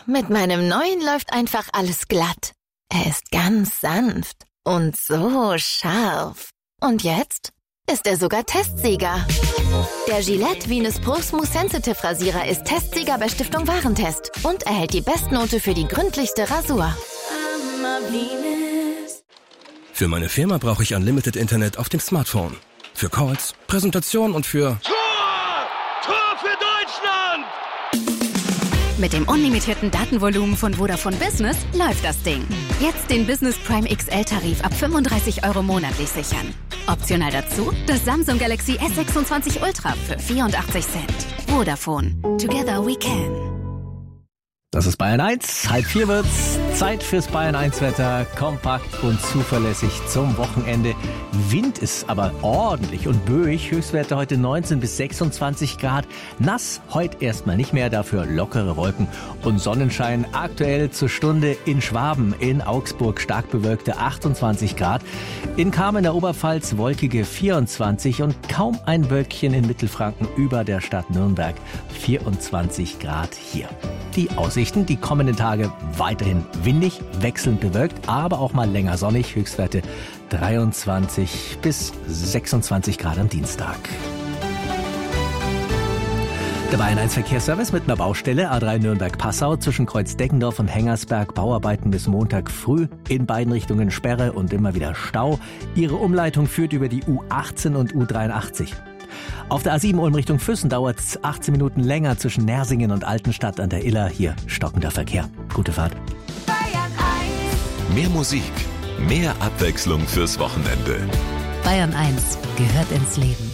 mit meinem neuen läuft einfach alles glatt. Er ist ganz sanft und so scharf. Und jetzt ist er sogar Testsieger. Der Gillette Venus Pro Smooth Sensitive Rasierer ist Testsieger bei Stiftung Warentest und erhält die Bestnote für die gründlichste Rasur. Für meine Firma brauche ich Unlimited Internet auf dem Smartphone. Für Calls, Präsentationen und für... Tor für Deutschland! Mit dem unlimitierten Datenvolumen von Vodafone Business läuft das Ding. Jetzt den Business Prime XL-Tarif ab 35 € monatlich sichern. Optional dazu das Samsung Galaxy S26 Ultra für 84 Cent. Vodafone. Together we can. Das ist Bayern 1, 3:30 wird's. Zeit fürs Bayern 1 Wetter, kompakt und zuverlässig zum Wochenende. Wind ist aber ordentlich und böig, Höchstwerte heute 19 bis 26 Grad. Nass heute erstmal nicht mehr, dafür lockere Wolken und Sonnenschein. Aktuell zur Stunde in Schwaben, in Augsburg stark bewölkte 28 Grad. In Cham in der Oberpfalz wolkige 24 und kaum ein Wölkchen in Mittelfranken über der Stadt Nürnberg. 24 Grad hier. Die Aussichten, die kommenden Tage weiterhin windig, wechselnd bewölkt, aber auch mal länger sonnig. Höchstwerte 23 bis 26 Grad am Dienstag. Der Bayern 1 Verkehrsservice mit einer Baustelle A3 Nürnberg-Passau zwischen Kreuz Deggendorf und Hengersberg. Bauarbeiten bis Montag früh. In beiden Richtungen Sperre und immer wieder Stau. Ihre Umleitung führt über die U18 und U83. Auf der A7 Ulm Richtung Füssen dauert es 18 Minuten länger zwischen Nersingen und Altenstadt an der Iller. Hier stockender Verkehr. Gute Fahrt. Bayern 1. Mehr Musik, mehr Abwechslung fürs Wochenende. Bayern 1 gehört ins Leben.